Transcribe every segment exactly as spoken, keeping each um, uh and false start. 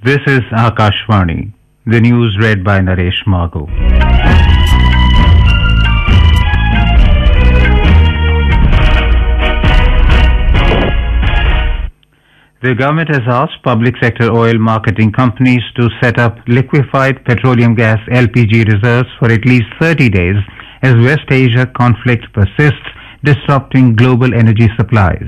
This is Akashvani. The news read by Naresh Margo. The government has asked public sector oil marketing companies to set up liquefied petroleum gas L P G reserves for at least thirty days as West Asia conflict persists, disrupting global energy supplies.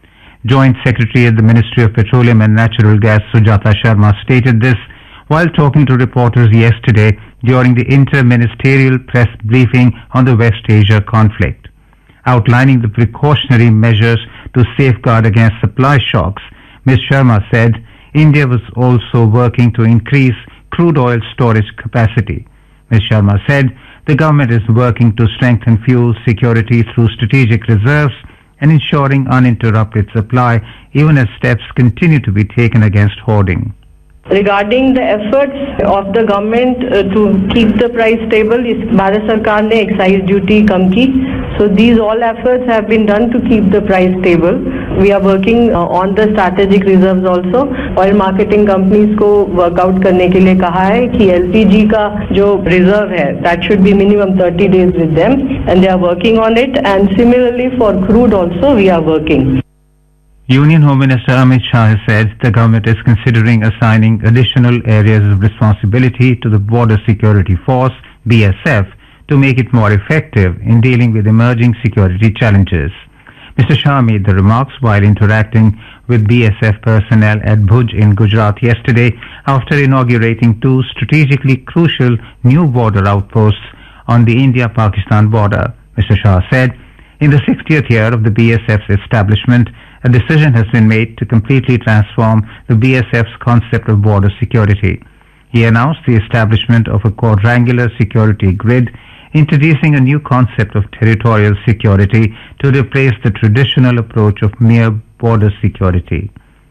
Joint Secretary at the Ministry of Petroleum and Natural Gas Sujata Sharma stated this while talking to reporters yesterday during the inter-ministerial press briefing on the West Asia conflict. Outlining the precautionary measures to safeguard against supply shocks, Miz Sharma said India was also working to increase crude oil storage capacity. Miz Sharma said the government is working to strengthen fuel security through strategic reserves and ensuring uninterrupted supply even as steps continue to be taken against hoarding. Regarding the efforts of the government uh, to keep the price stable, is Bharat Sarkar ne excise duty kam ki. So these all efforts have been done to keep the price stable. We are working uh, on the strategic reserves also. Oil marketing companies को workout करने के लिए कहा है कि L P G का जो reserve है, that should be minimum thirty days with them, and they are working on it. And similarly for crude also we are working. Union Home Minister Amit Shah has said the government is considering assigning additional areas of responsibility to the Border Security Force, B S F, to make it more effective in dealing with emerging security challenges. Mister Shah made the remarks while interacting with B S F personnel at Bhuj in Gujarat yesterday after inaugurating two strategically crucial new border outposts on the India-Pakistan border. Mister Shah said, in the sixtieth year of the B S F's establishment, a decision has been made to completely transform the B S F's concept of border security. He announced the establishment of a quadrangular security grid, introducing a new concept of territorial security to replace the traditional approach of mere border security.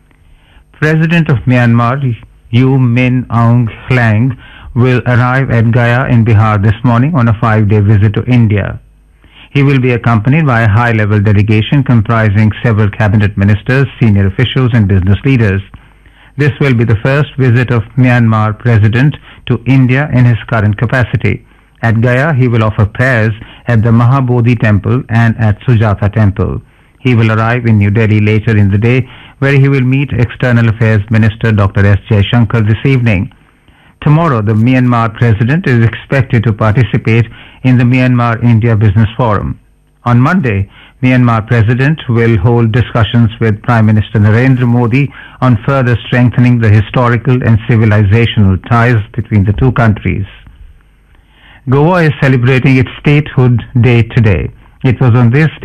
President of Myanmar, U Min Aung Hlaing, will arrive at Gaya in Bihar this morning on a five-day visit to India. He will be accompanied by a high-level delegation comprising several cabinet ministers, senior officials and business leaders. This will be the first visit of Myanmar President to India in his current capacity. At Gaya, he will offer prayers at the Mahabodhi Temple and at Sujata Temple. He will arrive in New Delhi later in the day, where he will meet External Affairs Minister Doctor S Jaishankar this evening. Tomorrow, the Myanmar President is expected to participate in the Myanmar-India Business Forum. On Monday, Myanmar President will hold discussions with Prime Minister Narendra Modi on further strengthening the historical and civilizational ties between the two countries. Goa is celebrating its statehood day today. It was on this